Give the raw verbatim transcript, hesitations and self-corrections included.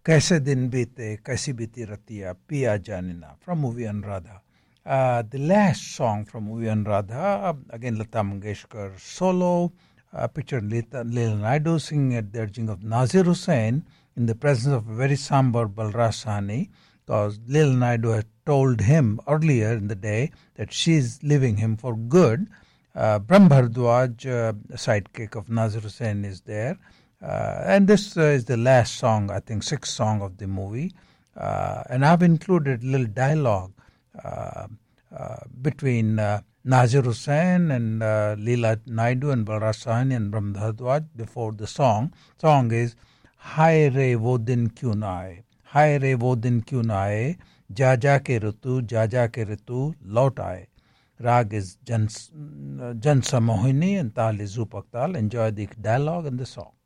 Kaise Din Bite, Kaisi Biti Ratiya, Piya Janina from movie Anuradha. Uh, the last song from movie Anuradha, again Lata Mangeshkar solo, uh, pictured Leela Naidu singing at the urging of Nazir Hussain in the presence of a very somber Balraj Sahni, because Leela Naidu had told him earlier in the day that she's leaving him for good. Uh, Brahm Bharadwaj, uh, sidekick of Nazir Hussain, is there. Uh, and this uh, is the last song, I think, sixth song of the movie. Uh, and I've included a little dialogue uh, uh, between uh, Nazir Hussain and uh, Leela Naidu and Balraj Sahni and Brahm Bharadwaj before the song. Song is Hai Re Wo Din Kyun Aaye, Hai Re Wo Din Kyun Aaye, Ja Ja Ke Ritu, Ja Ja Ke Ritu Laut Aaye. Rag is Jansa Mohini and Tal is Zupak Tal. Enjoy the dialogue and the song.